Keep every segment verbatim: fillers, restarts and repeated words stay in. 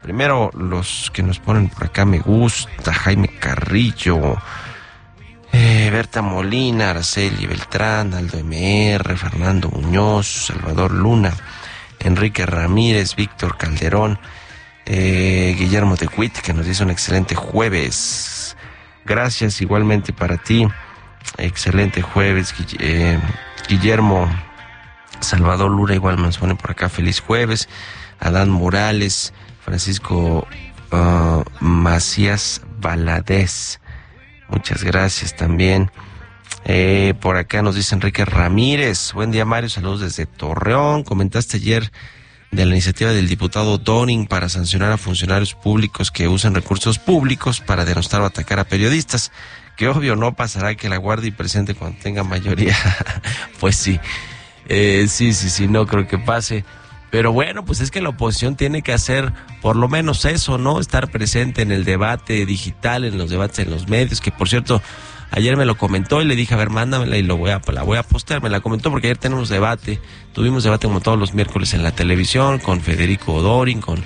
Primero los que nos ponen por acá me gusta, Jaime Carrillo, eh, Berta Molina, Araceli Beltrán, Aldo M R, Fernando Muñoz, Salvador Luna, Enrique Ramírez, Víctor Calderón, eh, Guillermo de Cuit, que nos dice un excelente jueves. Gracias igualmente para ti, excelente jueves, eh, Guillermo. Salvador Luna igual nos pone por acá feliz jueves. Adán Morales, Francisco uh, Macías Valadez, muchas gracias también. Eh, por acá nos dice Enrique Ramírez, buen día Mario, saludos desde Torreón. Comentaste ayer de la iniciativa del diputado Doring para sancionar a funcionarios públicos que usan recursos públicos para denostar o atacar a periodistas, que obvio no pasará que la Guardia presente cuando tenga mayoría. Pues sí, eh, sí, sí, sí, no creo que pase. Pero bueno, pues es que la oposición tiene que hacer por lo menos eso, ¿no? Estar presente en el debate digital, en los debates en los medios, que por cierto, ayer me lo comentó y le dije, a ver, mándamela y lo voy a, la voy a postear. Me la comentó porque ayer tenemos debate, tuvimos debate como todos los miércoles en la televisión, con Federico Doring, con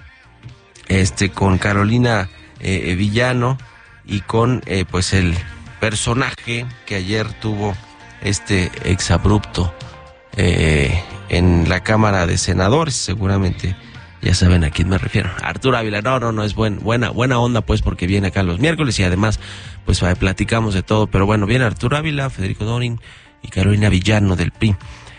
este, con Carolina eh, Villano y con eh, pues el personaje que ayer tuvo este exabrupto eh, en la Cámara de Senadores, seguramente ya saben a quién me refiero. Arturo Ávila, no, no, no, es buen, buena, buena onda pues porque viene acá los miércoles y además pues platicamos de todo, pero bueno, viene Arturo Ávila, Federico Doring y Carolina Villano del P R I.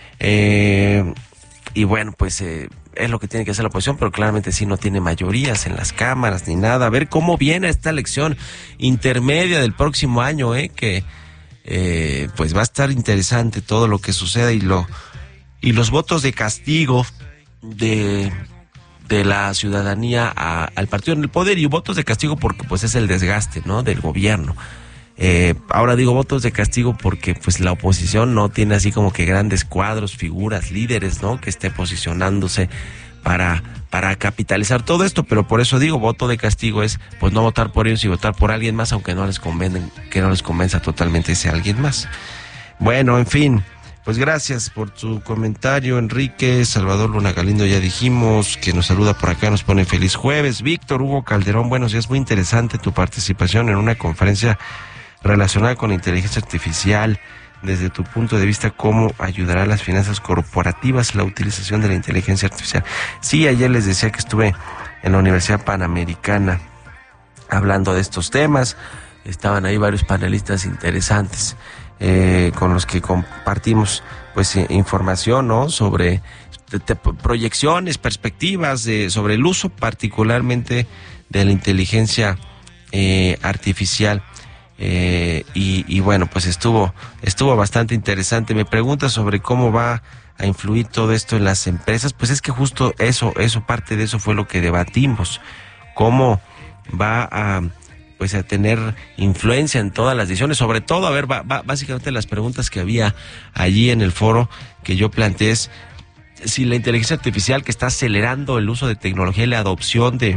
Eh, y bueno, pues eh, es lo que tiene que hacer la oposición, pero claramente sí no tiene mayorías en las cámaras ni nada. A ver cómo viene esta elección intermedia del próximo año, eh, que eh, pues va a estar interesante todo lo que suceda y lo y los votos de castigo de de la ciudadanía a, al partido en el poder, y votos de castigo porque pues es el desgaste, ¿no?, del gobierno. Eh, ahora digo votos de castigo porque pues la oposición no tiene así como que grandes cuadros, figuras, líderes, ¿no?, que esté posicionándose para para capitalizar todo esto, pero por eso digo, voto de castigo es pues no votar por ellos y votar por alguien más, aunque no les convenga, que no les convenza totalmente ese alguien más. Bueno, en fin, pues gracias por tu comentario, Enrique. Salvador Luna Galindo ya dijimos, que nos saluda por acá, nos pone feliz jueves. Víctor Hugo Calderón, buenos días, muy interesante tu participación en una conferencia relacionada con la inteligencia artificial. Desde tu punto de vista, ¿cómo ayudará a las finanzas corporativas la utilización de la inteligencia artificial? Sí, ayer les decía que estuve en la Universidad Panamericana hablando de estos temas. Estaban ahí varios panelistas interesantes eh, con los que compartimos pues eh, información, ¿no?, sobre de, de, proyecciones, perspectivas de, sobre el uso particularmente de la inteligencia eh, artificial. Eh, y, y bueno, pues estuvo estuvo bastante interesante. Me pregunta sobre cómo va a influir todo esto en las empresas. Pues es que justo eso, eso parte de eso fue lo que debatimos. Cómo va a pues a tener influencia en todas las decisiones, sobre todo, a ver, va, va, básicamente las preguntas que había allí en el foro que yo planteé es si la inteligencia artificial, que está acelerando el uso de tecnología y la adopción de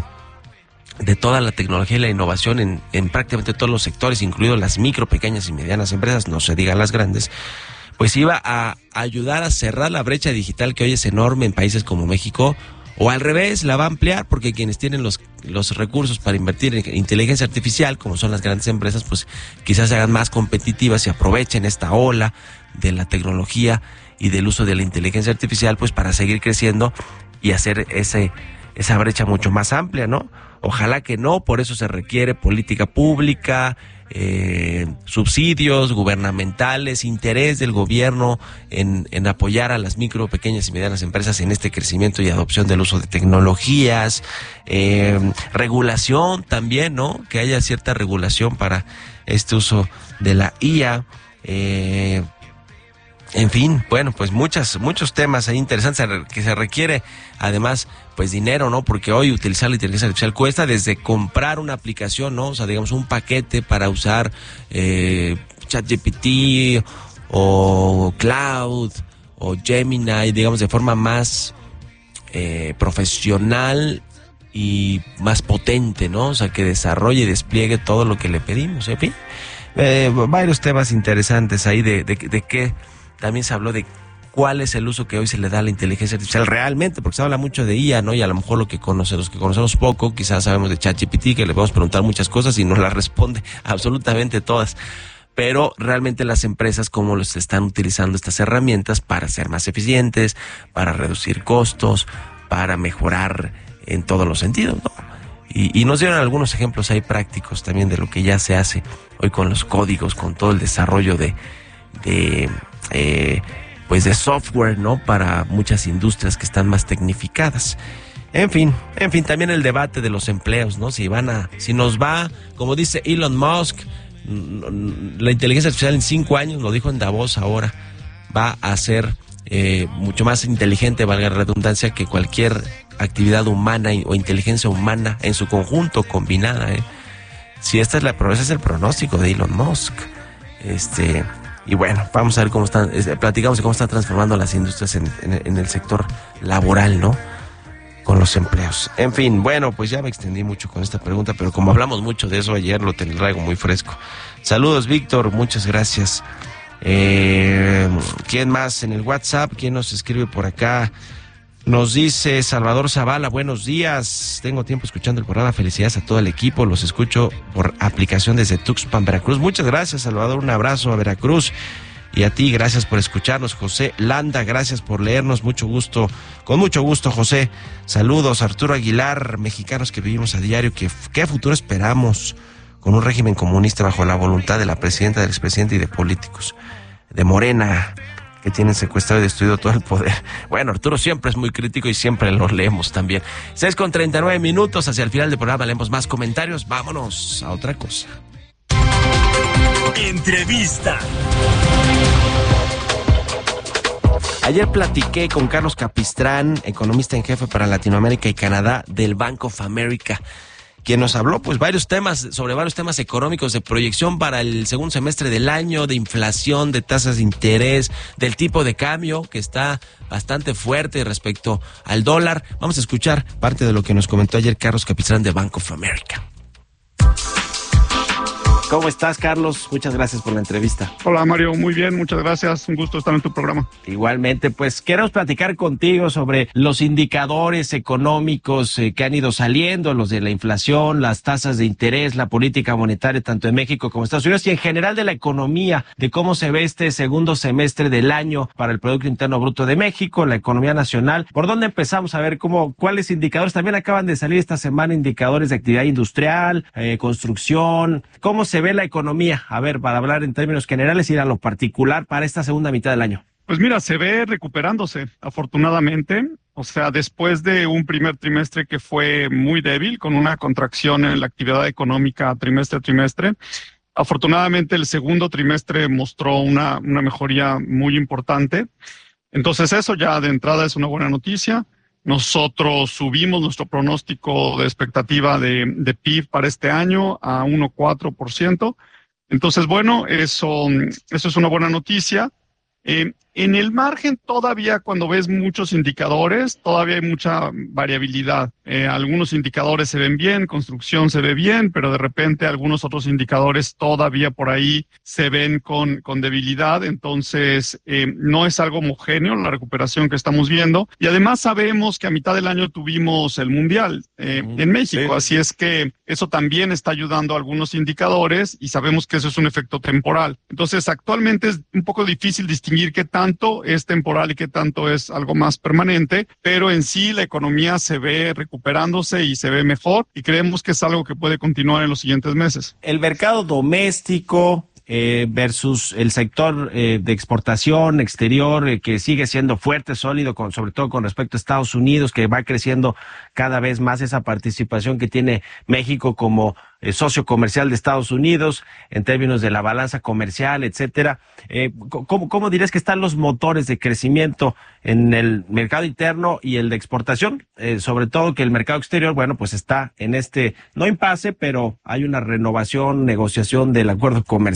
de toda la tecnología y la innovación en, en prácticamente todos los sectores, incluidos las micro, pequeñas y medianas empresas, no se digan las grandes, pues iba a ayudar a cerrar la brecha digital que hoy es enorme en países como México, o al revés, la va a ampliar, porque quienes tienen los, los recursos para invertir en inteligencia artificial, como son las grandes empresas, pues quizás se hagan más competitivas y aprovechen esta ola de la tecnología y del uso de la inteligencia artificial, pues para seguir creciendo y hacer ese esa brecha mucho más amplia, ¿no? Ojalá que no, por eso se requiere política pública, eh, subsidios gubernamentales, interés del gobierno en, en apoyar a las micro, pequeñas y medianas empresas en este crecimiento y adopción del uso de tecnologías, eh, regulación también, ¿no?, que haya cierta regulación para este uso de la I A, eh, en fin, bueno, pues muchas, muchos temas ahí interesantes que se requiere, además, pues dinero, ¿no? Porque hoy utilizar la inteligencia artificial cuesta desde comprar una aplicación, ¿no? O sea, digamos, un paquete para usar eh, ChatGPT o Cloud o Gemini, digamos, de forma más eh, profesional y más potente, ¿no? O sea, que desarrolle y despliegue todo lo que le pedimos, en fin. Eh, varios temas interesantes ahí de, de, de qué... También se habló de cuál es el uso que hoy se le da a la inteligencia artificial realmente, porque se habla mucho de I A, ¿no? Y a lo mejor lo que conoce, los que conocemos poco, quizás sabemos de ChatGPT, que le podemos preguntar muchas cosas y nos las responde absolutamente todas. Pero realmente las empresas, cómo los están utilizando estas herramientas para ser más eficientes, para reducir costos, para mejorar en todos los sentidos, ¿no? Y, y nos dieron algunos ejemplos ahí prácticos también de lo que ya se hace hoy con los códigos, con todo el desarrollo de, de eh, pues de software, ¿no? Para muchas industrias que están más tecnificadas. En fin, en fin, también el debate de los empleos, ¿no? Si van a, si nos va, como dice Elon Musk, la inteligencia artificial en cinco años, lo dijo en Davos ahora, va a ser eh, mucho más inteligente, valga la redundancia, que cualquier actividad humana o inteligencia humana en su conjunto combinada. ¿eh? Si esta es la ese es el pronóstico de Elon Musk. Este y bueno, vamos a ver cómo están, eh, platicamos de cómo están transformando las industrias en, en, en el sector laboral, ¿no? Con los empleos. En fin, bueno, pues ya me extendí mucho con esta pregunta, pero como hablamos mucho de eso ayer, lo te traigo muy fresco. Saludos, Víctor, muchas gracias. Eh, ¿Quién más en el WhatsApp? ¿Quién nos escribe por acá? Nos dice Salvador Zavala, buenos días. Tengo tiempo escuchando el programa, felicidades a todo el equipo. Los escucho por aplicación desde Tuxpan, Veracruz. Muchas gracias, Salvador, un abrazo a Veracruz. Y a ti, gracias por escucharnos, José Landa, gracias por leernos, mucho gusto, con mucho gusto, José. Saludos, Arturo Aguilar, mexicanos que vivimos a diario, ¿qué, qué futuro esperamos con un régimen comunista bajo la voluntad de la presidenta, del expresidente y de políticos de Morena, que tienen secuestrado y destruido todo el poder? Bueno, Arturo siempre es muy crítico y siempre lo leemos también. seis con treinta y nueve minutos, hacia el final del programa leemos más comentarios, vámonos a otra cosa. Entrevista. Ayer platiqué con Carlos Capistrán, economista en jefe para Latinoamérica y Canadá del Bank of America, quien nos habló pues varios temas, sobre varios temas económicos, de proyección para el segundo semestre del año, de inflación, de tasas de interés, del tipo de cambio que está bastante fuerte respecto al dólar. Vamos a escuchar parte de lo que nos comentó ayer Carlos Capistrán de Bank of America. ¿Cómo estás, Carlos? Muchas gracias por la entrevista. Hola, Mario. Muy bien, muchas gracias. Un gusto estar en tu programa. Igualmente, pues queremos platicar contigo sobre los indicadores económicos eh, que han ido saliendo, los de la inflación, las tasas de interés, la política monetaria, tanto en México como en Estados Unidos, y en general de la economía, de cómo se ve este segundo semestre del año para el Producto Interno Bruto de México, la economía nacional. ¿Por dónde empezamos? A ver cómo, cuáles indicadores. También acaban de salir esta semana indicadores de actividad industrial, eh, construcción. ¿Cómo se ve la economía? A ver, para hablar en términos generales y ir a lo particular para esta segunda mitad del año. Pues mira, se ve recuperándose, afortunadamente. O sea, después de un primer trimestre que fue muy débil, con una contracción en la actividad económica trimestre a trimestre, afortunadamente el segundo trimestre mostró una, una mejoría muy importante. Entonces eso ya de entrada es una buena noticia. Nosotros subimos nuestro pronóstico de expectativa de, de P I B para este año a uno coma cuatro por ciento. Entonces, bueno, eso, eso es una buena noticia. Eh, en el margen todavía, cuando ves muchos indicadores, todavía hay mucha variabilidad. Eh, algunos indicadores se ven bien, construcción se ve bien, pero de repente algunos otros indicadores todavía por ahí se ven con, con debilidad. Entonces, eh, no es algo homogéneo la recuperación que estamos viendo. Y además sabemos que a mitad del año tuvimos el Mundial eh, mm, en México. Sí. Así es que eso también está ayudando a algunos indicadores y sabemos que eso es un efecto temporal. Entonces, actualmente es un poco difícil distinguir qué tanto es temporal y qué tanto es algo más permanente, pero en sí la economía se ve recuperándose y se ve mejor y creemos que es algo que puede continuar en los siguientes meses. El mercado doméstico eh, versus el sector eh, de exportación exterior eh, que sigue siendo fuerte, sólido, con, sobre todo con respecto a Estados Unidos, que va creciendo cada vez más esa participación que tiene México como eh, socio comercial de Estados Unidos en términos de la balanza comercial, etcétera. Eh, ¿cómo, ¿Cómo dirías que están los motores de crecimiento en el mercado interno y el de exportación? Eh, sobre todo que el mercado exterior, bueno, pues está en este, no impasse, pero hay una renovación, negociación del acuerdo comercial.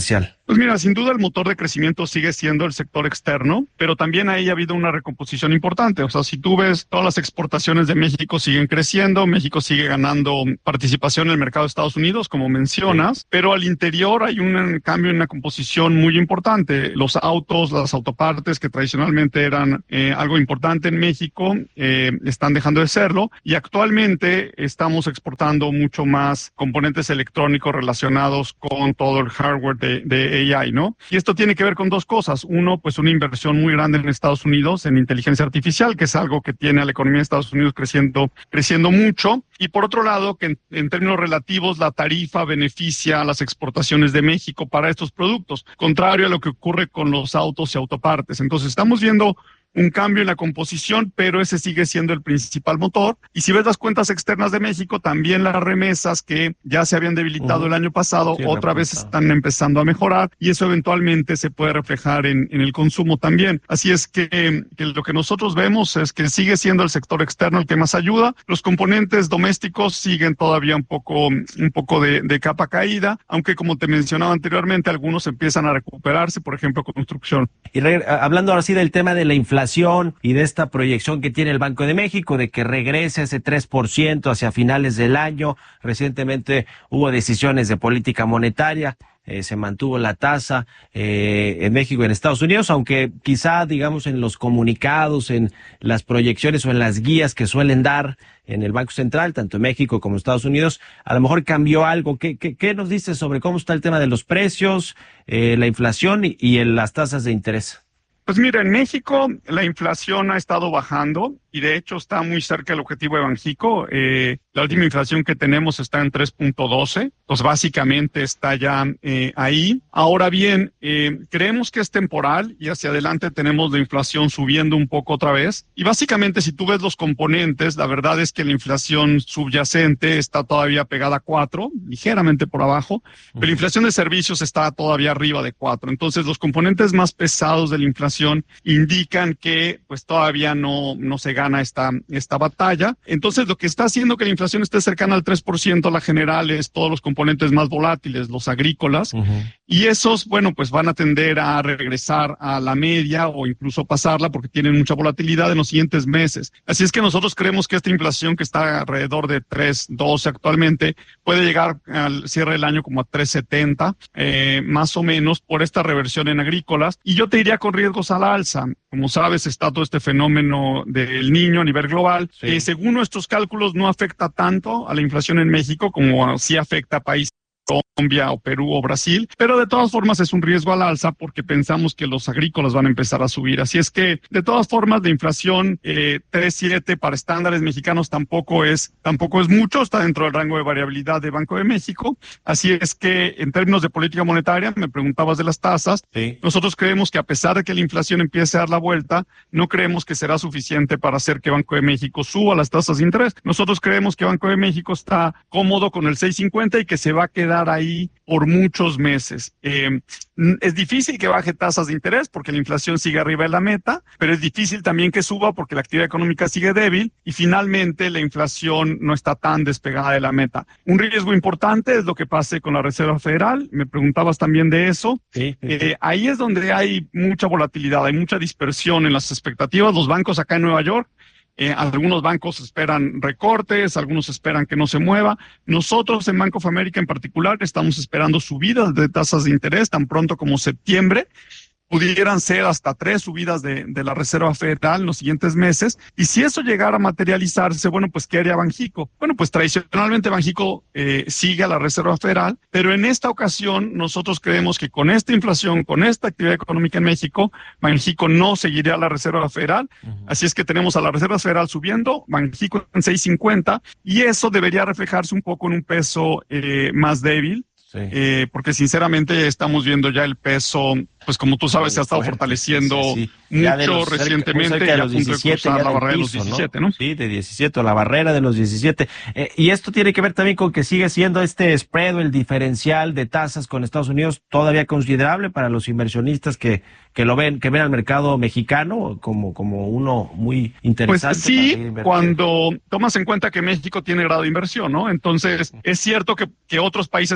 Pues mira, sin duda el motor de crecimiento sigue siendo el sector externo, pero también ahí ha habido una recomposición importante. O sea, si tú ves, todas las exportaciones de México siguen creciendo, México sigue ganando participación en el mercado de Estados Unidos, como mencionas, sí. Pero al interior hay un cambio en una composición muy importante. Los autos, las autopartes que tradicionalmente eran eh, algo importante en México, eh, están dejando de serlo, y actualmente estamos exportando mucho más componentes electrónicos relacionados con todo el hardware de, de A I, ¿no? Y esto tiene que ver con dos cosas. Uno, pues una inversión muy grande en Estados Unidos en inteligencia artificial, que es algo que tiene a la economía de Estados Unidos creciendo, creciendo mucho. Y por otro lado, que en, en términos relativos, la tarifa beneficia a las exportaciones de México para estos productos, contrario a lo que ocurre con los autos y autopartes. Entonces, estamos viendo un cambio en la composición, pero ese sigue siendo el principal motor. Y si ves las cuentas externas de México, también las remesas que ya se habían debilitado uh-huh. el año pasado, sí, otra vez están empezando a mejorar, y eso eventualmente se puede reflejar en, en el consumo también. Así es que, que lo que nosotros vemos es que sigue siendo el sector externo el que más ayuda. Los componentes domésticos siguen todavía un poco, un poco de, de capa caída, aunque como te mencionaba anteriormente, algunos empiezan a recuperarse, por ejemplo, construcción. Y re, hablando ahora sí del tema de la inflación y de esta proyección que tiene el Banco de México de que regrese ese tres por ciento hacia finales del año. Recientemente hubo decisiones de política monetaria, eh, se mantuvo la tasa eh, en México y en Estados Unidos, aunque quizá, digamos, en los comunicados, en las proyecciones o en las guías que suelen dar en el Banco Central, tanto en México como en Estados Unidos, a lo mejor cambió algo. ¿Qué, qué, qué nos dices sobre cómo está el tema de los precios, eh, la inflación y, y en las tasas de interés? Pues mira, en México la inflación ha estado bajando y de hecho está muy cerca del objetivo de Banxico. Eh, la última inflación que tenemos está en tres punto doce, pues básicamente está ya eh, ahí. Ahora bien, eh, creemos que es temporal y hacia adelante tenemos la inflación subiendo un poco otra vez. Y básicamente si tú ves los componentes, la verdad es que la inflación subyacente está todavía pegada a cuatro, ligeramente por abajo, pero la inflación de servicios está todavía arriba de cuatro. Entonces los componentes más pesados de la inflación indican que pues todavía no, no se gana esta, esta batalla. Entonces lo que está haciendo que la inflación esté cercana al tres por ciento, la general, es todos los componentes más volátiles, los agrícolas, uh-huh. y esos, bueno, pues van a tender a regresar a la media o incluso pasarla porque tienen mucha volatilidad en los siguientes meses. Así es que nosotros creemos que esta inflación, que está alrededor de tres punto doce actualmente, puede llegar al cierre del año como a tres punto setenta, eh, más o menos, por esta reversión en agrícolas. Y yo te diría con riesgos a la alza. Como sabes, está todo este fenómeno del Niño a nivel global. Sí. Eh, según nuestros cálculos, no afecta tanto a la inflación en México como sí afecta a países Colombia o Perú o Brasil, pero de todas formas es un riesgo al alza porque pensamos que los agrícolas van a empezar a subir. Así es que, de todas formas, la inflación eh, tres punto siete para estándares mexicanos tampoco es, tampoco es mucho, está dentro del rango de variabilidad de Banco de México. Así es que, en términos de política monetaria, me preguntabas de las tasas, sí. Nosotros creemos que a pesar de que la inflación empiece a dar la vuelta, no creemos que será suficiente para hacer que Banco de México suba las tasas de interés. Nosotros creemos que Banco de México está cómodo con el seis punto cincuenta y que se va a quedar ahí por muchos meses. Eh, es difícil que baje tasas de interés porque la inflación sigue arriba de la meta, pero es difícil también que suba porque la actividad económica sigue débil y finalmente la inflación no está tan despegada de la meta. Un riesgo importante es lo que pase con la Reserva Federal. Me preguntabas también de eso. Sí, sí. Eh, ahí es donde hay mucha volatilidad, hay mucha dispersión en las expectativas. Los bancos acá en Nueva York, Eh, algunos bancos esperan recortes, algunos esperan que no se mueva. Nosotros en Bank of America en particular estamos esperando subidas de tasas de interés tan pronto como septiembre. Pudieran ser hasta tres subidas de, de la Reserva Federal en los siguientes meses. Y si eso llegara a materializarse, bueno, pues ¿qué haría Banxico? Bueno, pues tradicionalmente Banxico eh, sigue a la Reserva Federal, pero en esta ocasión nosotros creemos que con esta inflación, con esta actividad económica en México, Banxico no seguiría a la Reserva Federal. Uh-huh. Así es que tenemos a la Reserva Federal subiendo, Banxico en seis cincuenta, y eso debería reflejarse un poco en un peso eh, más débil. Sí. Eh, porque sinceramente estamos viendo ya el peso, pues como tú sabes, se ha estado fortaleciendo sí, sí. mucho los, recientemente cerca, y a punto de cruzar la barrera piso, de los diecisiete, ¿no? ¿no? Sí, de diecisiete, la barrera de los diecisiete. Eh, y esto tiene que ver también con que sigue siendo este spread o el diferencial de tasas con Estados Unidos todavía considerable para los inversionistas que que lo ven, que ven al mercado mexicano como como uno muy interesante. Pues sí, cuando tomas en cuenta que México tiene grado de inversión, ¿no? Entonces, es cierto que, que otros países emergentes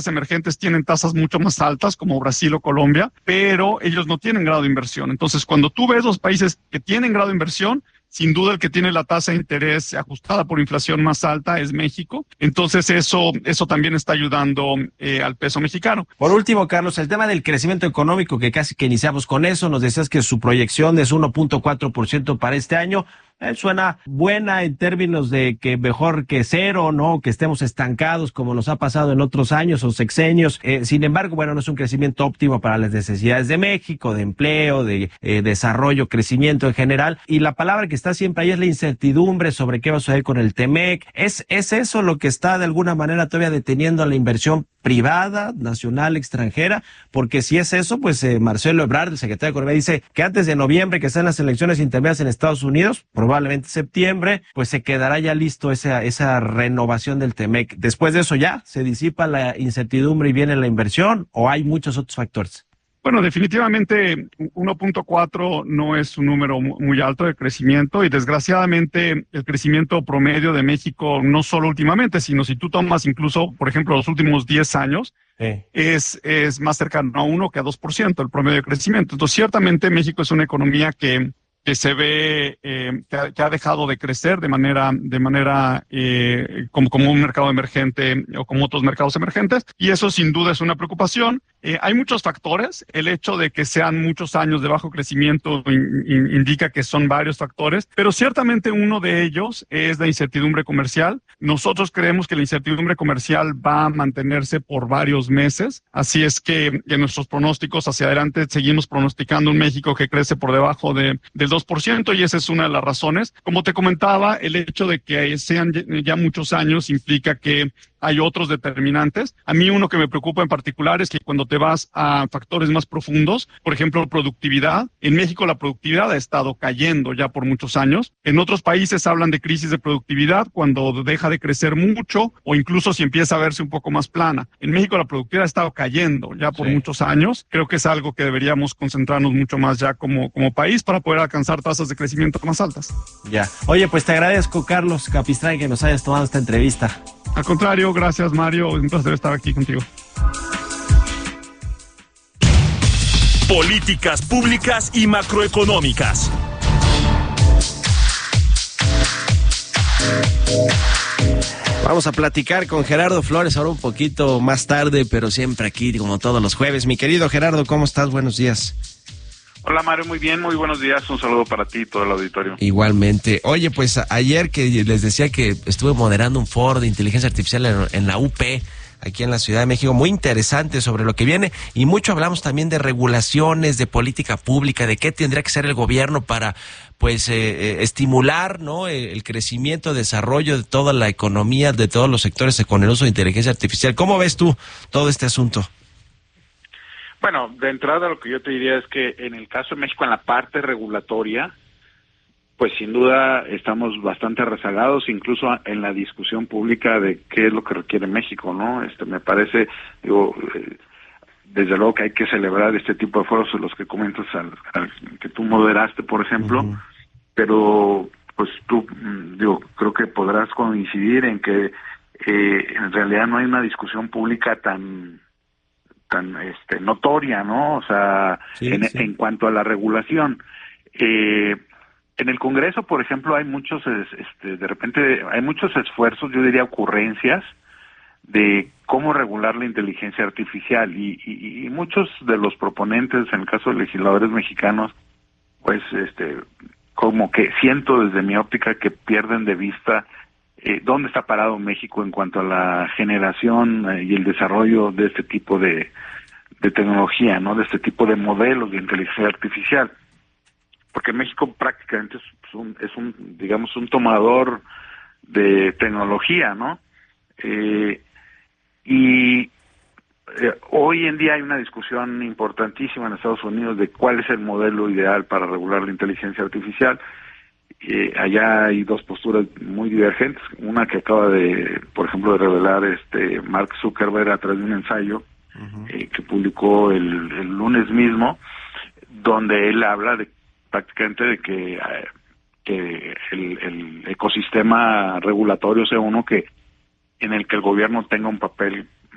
emergentes tienen tasas mucho más altas, como Brasil o Colombia, pero ellos no tienen grado de inversión. Entonces, cuando tú ves los países que tienen grado de inversión, sin duda el que tiene la tasa de interés ajustada por inflación más alta es México. Entonces eso, eso también está ayudando eh, al peso mexicano. Por último, Carlos, el tema del crecimiento económico, que casi que iniciamos con eso, nos decías que su proyección es uno punto cuatro por ciento para este año. Eh, suena buena en términos de que mejor que cero, ¿no? Que estemos estancados como nos ha pasado en otros años o sexenios. Eh, sin embargo, bueno, no es un crecimiento óptimo para las necesidades de México, de empleo, de eh, desarrollo, crecimiento en general. Y la palabra que está siempre ahí es la incertidumbre sobre qué va a suceder con el Temec. ¿Es, es eso lo que está de alguna manera todavía deteniendo a la inversión privada, nacional, extranjera? Porque si es eso, pues eh, Marcelo Ebrard, el secretario de Economía, dice que antes de noviembre, que están las elecciones intermedias en Estados Unidos, probablemente septiembre, pues se quedará ya listo esa, esa renovación del Temec. Después de eso ya se disipa la incertidumbre y viene la inversión, ¿o hay muchos otros factores? Bueno, definitivamente uno punto cuatro no es un número muy alto de crecimiento y desgraciadamente el crecimiento promedio de México, no solo últimamente, sino si tú tomas incluso, por ejemplo, los últimos diez años, sí. es, es más cercano a uno que a dos por ciento el promedio de crecimiento. Entonces, ciertamente México es una economía que que se ve eh, que, ha, que ha dejado de crecer de manera de manera eh, como, como un mercado emergente o como otros mercados emergentes, y eso sin duda es una preocupación. Eh, hay muchos factores. El hecho de que sean muchos años de bajo crecimiento in, in, indica que son varios factores, pero ciertamente uno de ellos es la incertidumbre comercial. Nosotros creemos que la incertidumbre comercial va a mantenerse por varios meses, así es que en nuestros pronósticos hacia adelante seguimos pronosticando un México que crece por debajo de, del dos por ciento, y esa es una de las razones. Como te comentaba, el hecho de que sean ya muchos años implica que hay otros determinantes. A mí uno que me preocupa en particular es que cuando te vas a factores más profundos, por ejemplo, productividad, en México la productividad ha estado cayendo ya por muchos años. En otros países hablan de crisis de productividad cuando deja de crecer mucho o incluso si empieza a verse un poco más plana. En México la productividad ha estado cayendo ya por sí. muchos años. Creo que es algo que deberíamos concentrarnos mucho más ya como, como país para poder alcanzar tasas de crecimiento más altas. Ya. Oye, pues te agradezco, Carlos Capistrán, que nos hayas tomado esta entrevista. Al contrario, gracias, Mario. Un placer estar aquí contigo. Políticas públicas y macroeconómicas. Vamos a platicar con Gerardo Flores ahora un poquito más tarde, pero siempre aquí como todos los jueves. Mi querido Gerardo, ¿cómo estás? Buenos días. Hola Mario, muy bien, muy buenos días, un saludo para ti y todo el auditorio. Igualmente. Oye, pues ayer que les decía que estuve moderando un foro de inteligencia artificial en, en la U P, aquí en la Ciudad de México, muy interesante sobre lo que viene, y mucho hablamos también de regulaciones, de política pública, de qué tendría que hacer el gobierno para pues eh, eh, estimular, ¿no?, el crecimiento, desarrollo de toda la economía, de todos los sectores con el uso de inteligencia artificial. ¿Cómo ves tú todo este asunto? Bueno, de entrada lo que yo te diría es que en el caso de México, en la parte regulatoria, pues sin duda estamos bastante rezagados, incluso en la discusión pública de qué es lo que requiere México, ¿no? Este, me parece, digo, eh, desde luego que hay que celebrar este tipo de foros, los que comentas, al, al, que tú moderaste, por ejemplo, uh-huh. pero pues tú, digo, creo que podrás coincidir en que eh, en realidad no hay una discusión pública tan tan este notoria, ¿no? O sea, sí, en, sí. en cuanto a la regulación. Eh, en el Congreso, por ejemplo, hay muchos, este, de repente, hay muchos esfuerzos, yo diría ocurrencias, de cómo regular la inteligencia artificial, y, y, y muchos de los proponentes, en el caso de legisladores mexicanos, pues, este, como que siento desde mi óptica que pierden de vista Eh, dónde está parado México en cuanto a la generación eh, y el desarrollo de este tipo de, de tecnología, ¿no? De este tipo de modelos de inteligencia artificial. Porque México prácticamente es un, es un digamos, un tomador de tecnología, ¿no? Eh, y eh, hoy en día hay una discusión importantísima en Estados Unidos de cuál es el modelo ideal para regular la inteligencia artificial. Eh, allá hay dos posturas muy divergentes, una que acaba de, por ejemplo, de revelar este Mark Zuckerberg a través de un ensayo uh-huh. eh, que publicó el, el lunes mismo, donde él habla de prácticamente de que, eh, que el, el ecosistema regulatorio sea uno que en el que el gobierno tenga un papel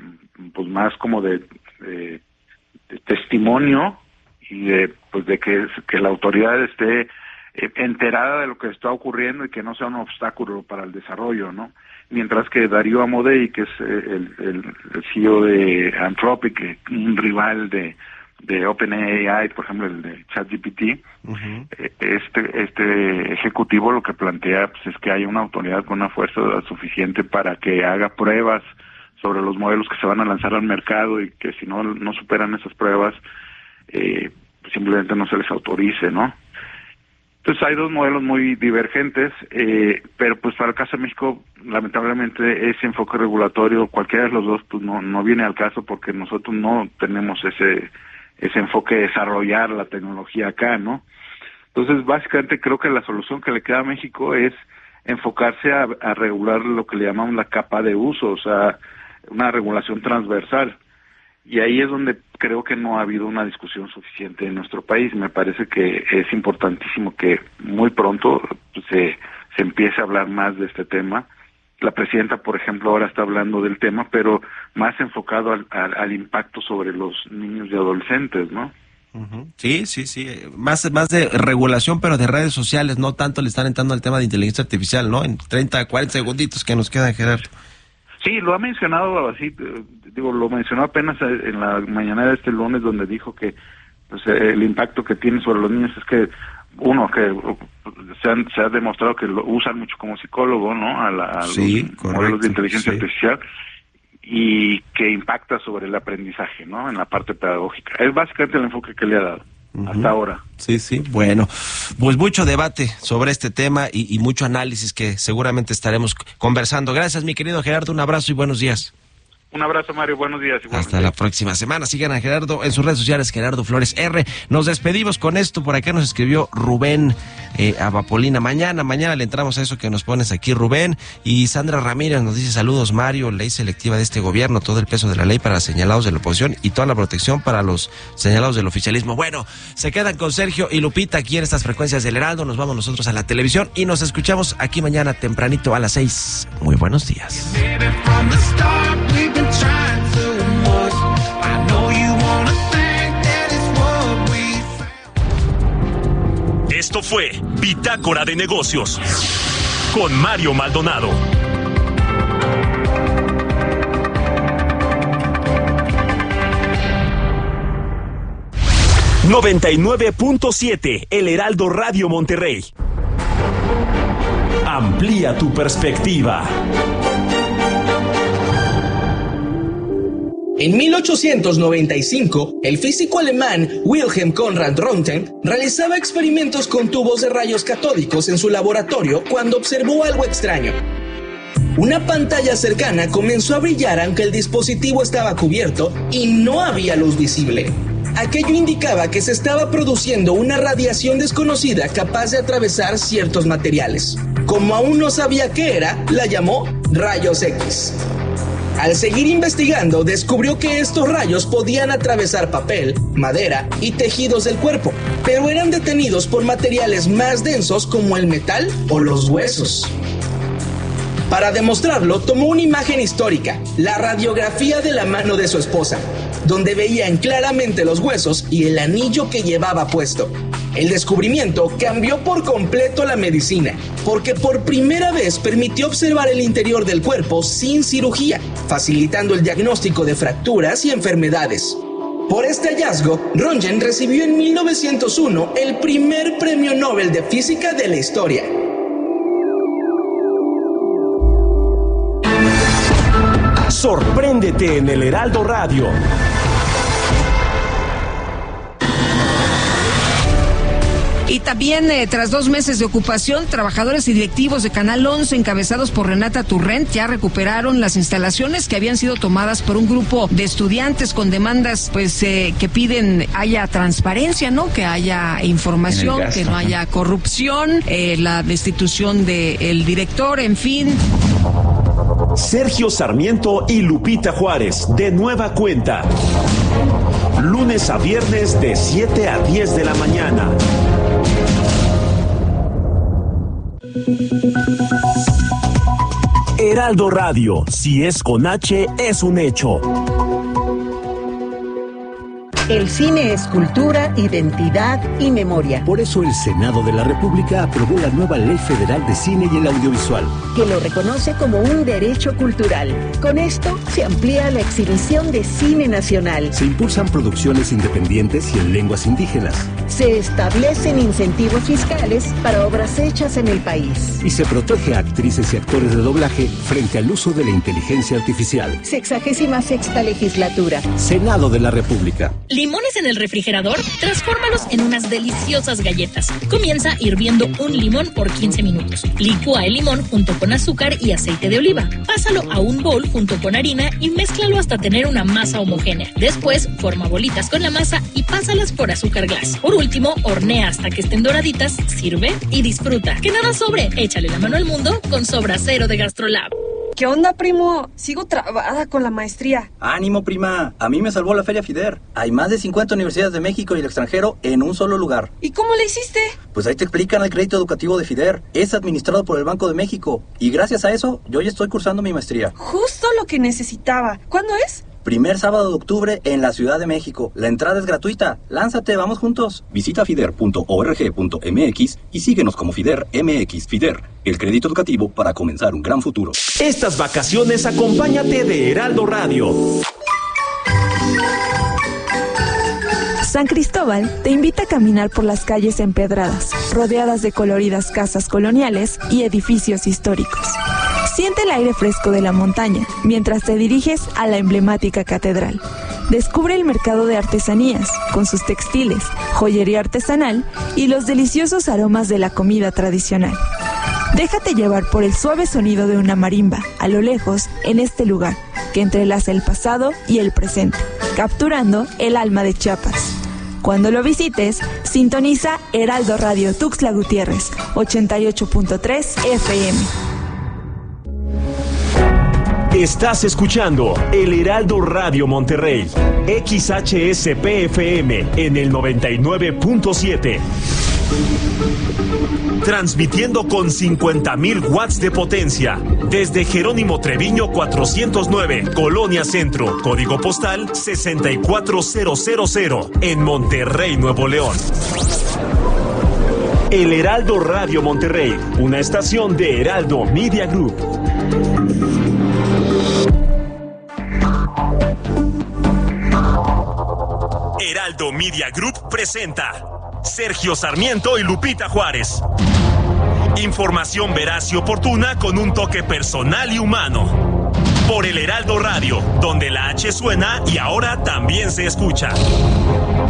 pues más como de, de, de testimonio y de pues de que, que la autoridad esté eh, enterada de lo que está ocurriendo y que no sea un obstáculo para el desarrollo, ¿no? Mientras que Darío Amodei, que es el, el, el C E O de Anthropic, un rival de, de OpenAI, por ejemplo, el de ChatGPT, uh-huh. este, este ejecutivo lo que plantea pues, es que haya una autoridad con una fuerza suficiente para que haga pruebas sobre los modelos que se van a lanzar al mercado y que si no, no superan esas pruebas, eh, pues simplemente no se les autorice, ¿no? Entonces hay dos modelos muy divergentes, eh, pero pues para el caso de México, lamentablemente ese enfoque regulatorio, cualquiera de los dos, pues no, no viene al caso porque nosotros no tenemos ese ese enfoque de desarrollar la tecnología acá, ¿no? Entonces básicamente creo que la solución que le queda a México es enfocarse a, a regular lo que le llamamos la capa de uso, o sea, una regulación transversal. Y ahí es donde creo que no ha habido una discusión suficiente en nuestro país. Me parece que es importantísimo que muy pronto se, se empiece a hablar más de este tema. La presidenta, por ejemplo, ahora está hablando del tema, pero más enfocado al, al, al impacto sobre los niños y adolescentes, ¿no? Uh-huh. Sí, sí, sí. Más, más de regulación, pero de redes sociales. No tanto le están entrando al tema de inteligencia artificial, ¿no? En treinta, cuarenta segunditos que nos quedan, Gerardo. Sí, lo ha mencionado así, digo, lo mencionó apenas en la mañana de este lunes, donde dijo que pues, el impacto que tiene sobre los niños es que, uno, que se, han, se ha demostrado que lo usan mucho como psicólogo, ¿no? A, la, a sí, los correcto, modelos de inteligencia sí. artificial, y que impacta sobre el aprendizaje, ¿no? En la parte pedagógica. Es básicamente el enfoque que le ha dado. Uh-huh. Hasta ahora. Sí, sí, bueno, pues mucho debate sobre este tema y, y mucho análisis que seguramente estaremos conversando. Gracias, mi querido Gerardo, un abrazo y buenos días. Un abrazo, Mario, buenos días. Igualmente. Hasta la próxima semana. Sigan a Gerardo en sus redes sociales, Gerardo Flores R. Nos despedimos con esto. Por acá nos escribió Rubén eh, Abapolina. Mañana, mañana le entramos a eso que nos pones aquí, Rubén. Y Sandra Ramírez nos dice: saludos, Mario. Ley selectiva de este gobierno, todo el peso de la ley para señalados de la oposición y toda la protección para los señalados del oficialismo. Bueno, se quedan con Sergio y Lupita aquí en estas frecuencias del Heraldo. Nos vamos nosotros a la televisión y nos escuchamos aquí mañana tempranito a las seis. Muy buenos días. Esto fue Bitácora de Negocios con Mario Maldonado. noventa y nueve punto siete El Heraldo Radio Monterrey. Amplía tu perspectiva. En mil ochocientos noventa y cinco, el físico alemán Wilhelm Conrad Röntgen realizaba experimentos con tubos de rayos catódicos en su laboratorio cuando observó algo extraño. Una pantalla cercana comenzó a brillar aunque el dispositivo estaba cubierto y no había luz visible. Aquello indicaba que se estaba produciendo una radiación desconocida capaz de atravesar ciertos materiales. Como aún no sabía qué era, la llamó rayos X. Al seguir investigando, descubrió que estos rayos podían atravesar papel, madera y tejidos del cuerpo, pero eran detenidos por materiales más densos como el metal o los huesos. Para demostrarlo, tomó una imagen histórica, la radiografía de la mano de su esposa, donde veían claramente los huesos y el anillo que llevaba puesto. El descubrimiento cambió por completo la medicina, porque por primera vez permitió observar el interior del cuerpo sin cirugía, facilitando el diagnóstico de fracturas y enfermedades. Por este hallazgo, Röntgen recibió en mil novecientos uno el primer premio Nobel de Física de la historia. Sorpréndete en el Heraldo Radio. Y también, eh, tras dos meses de ocupación, trabajadores y directivos de Canal once, encabezados por Renata Turrent, ya recuperaron las instalaciones que habían sido tomadas por un grupo de estudiantes con demandas, pues, eh, que piden haya transparencia, ¿no? Que haya información, gasto, que no haya corrupción, eh, la destitución del director, en fin. Sergio Sarmiento y Lupita Juárez, de nueva cuenta. Lunes a viernes de siete a diez de la mañana. Heraldo Radio, si es con H, es un hecho. El cine es cultura, identidad y memoria. Por eso el Senado de la República aprobó la nueva Ley Federal de Cine y el Audiovisual, que lo reconoce como un derecho cultural. Con esto se amplía la exhibición de cine nacional. Se impulsan producciones independientes y en lenguas indígenas. Se establecen incentivos fiscales para obras hechas en el país. Y se protege a actrices y actores de doblaje frente al uso de la inteligencia artificial. Sexagésima sexta legislatura. Senado de la República. ¿Limones en el refrigerador? Transfórmalos en unas deliciosas galletas. Comienza hirviendo un limón por quince minutos. Licúa el limón junto con azúcar y aceite de oliva. Pásalo a un bowl junto con harina y mézclalo hasta tener una masa homogénea. Después, forma bolitas con la masa y pásalas por azúcar glass. Por último, hornea hasta que estén doraditas, sirve y disfruta. Que nada sobre, échale la mano al mundo con Sobra Cero de GastroLab. ¿Qué onda, primo? Sigo trabada con la maestría. Ánimo, prima. A mí me salvó la Feria FIDER. Hay más de cincuenta universidades de México y el extranjero en un solo lugar. ¿Y cómo le hiciste? Pues ahí te explican el crédito educativo de FIDER. Es administrado por el Banco de México. Y gracias a eso, yo ya estoy cursando mi maestría. Justo lo que necesitaba. ¿Cuándo es? Primer sábado de octubre en la Ciudad de México. La entrada es gratuita. Lánzate, vamos juntos. Visita fider punto org punto m x y síguenos como Fider M X. FIDER, el crédito educativo para comenzar un gran futuro. Estas vacaciones acompáñate de Heraldo Radio. San Cristóbal te invita a caminar por las calles empedradas, rodeadas de coloridas casas coloniales y edificios históricos. Siente el aire fresco de la montaña mientras te diriges a la emblemática catedral. Descubre el mercado de artesanías, con sus textiles, joyería artesanal y los deliciosos aromas de la comida tradicional. Déjate llevar por el suave sonido de una marimba, a lo lejos, en este lugar, que entrelaza el pasado y el presente, capturando el alma de Chiapas. Cuando lo visites, sintoniza Heraldo Radio Tuxtla Gutiérrez, ochenta y ocho punto tres F M. Estás escuchando el Heraldo Radio Monterrey, X H S P F M en el noventa y nueve punto siete. Transmitiendo con cincuenta mil watts de potencia desde Jerónimo Treviño cuatrocientos nueve, Colonia Centro, código postal sesenta y cuatro mil en Monterrey, Nuevo León. El Heraldo Radio Monterrey, una estación de Heraldo Media Group. Heraldo Media Group presenta Sergio Sarmiento y Lupita Juárez. Información veraz y oportuna con un toque personal y humano. Por el Heraldo Radio, donde la H suena y ahora también se escucha.